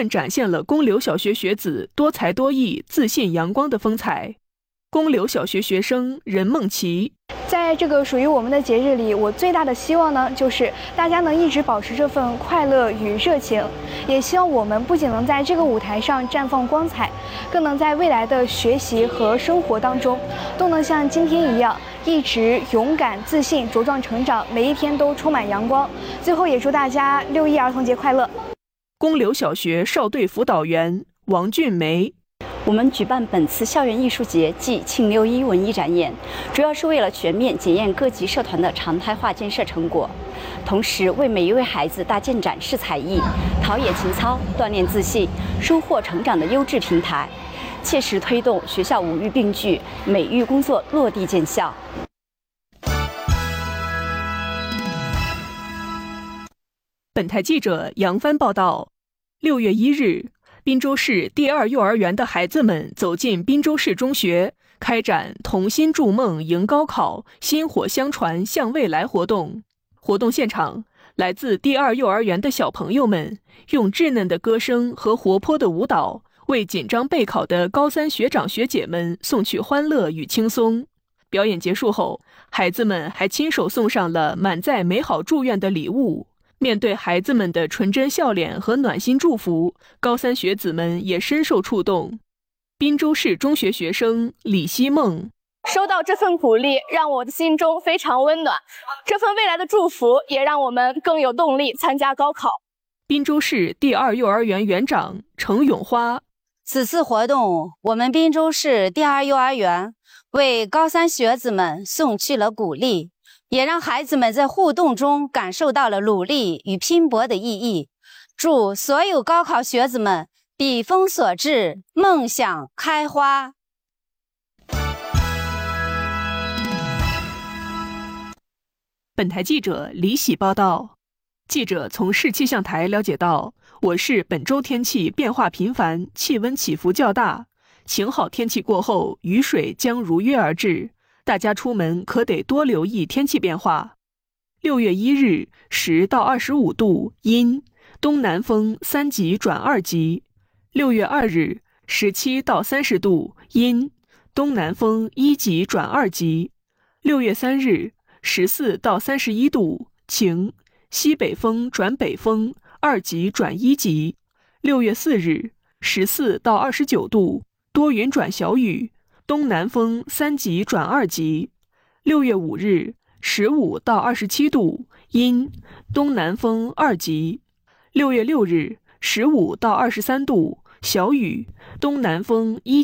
分展现了公刘小学学子多才多艺、自信阳光的风采。公刘小学学生任梦琪， 在这个属于我们的节日里，我最大的希望呢，就是大家能一直保持这份快乐与热情，也希望我们不仅能在这个舞台上绽放光彩，更能在未来的学习和生活当中，都能像今天一样，一直勇敢、自信、茁壮成长，每一天都充满阳光。最后也祝大家6·1儿童节快乐！ 公刘小学少队辅导员王俊梅。 我们举办本次校园艺术节暨庆6·1文艺展演，主要是为了全面检验各级社团的常态化建设成果，同时为每一位孩子搭建展示才艺、陶冶情操、锻炼自信、收获成长的优质平台，切实推动学校五育并举、美育工作落地见效。 本台记者杨帆报道，6月1日。滨州市第2幼儿园的孩子们走进滨州市中学，开展同心筑梦迎高考，薪火相传向未来活动。活动现场，来自第2幼儿园的小朋友们用稚嫩的歌声和活泼的舞蹈，为紧张备考的高3学长学姐们送去欢乐与轻松。表演结束后，孩子们还亲手送上了满载美好祝愿的礼物。面对孩子们的纯真笑脸和暖心祝福，高3学子们也深受触动。滨州市中学学生李希梦， 收到这份鼓励，让我的心中非常温暖。这份未来的祝福，也让我们更有动力参加高考。 滨州市第2幼儿园园长程永花， 此次活动，我们滨州市第2幼儿园为高3学子们送去了鼓励，也让孩子们在互动中感受到了努力与拼搏的意义。祝所有高考学子们笔锋所至，梦想开花。 本台记者李喜报道。记者从市气象台了解到，我市本周天气变化频繁，气温起伏较大，晴好天气过后，雨水将如约而至。大家出门可得多留意天气变化。6月1日10到25度，阴，东南风3级转2级。6月2日17到30度，阴，东南风1级转2级。6月3日14到31度，晴，西北风转北风2级转1级。6月4日14到29度，多云转小雨，东南风3级转2级。6月5日15到27度，阴，东南风2级。6月6日15到23度，小雨，东南风1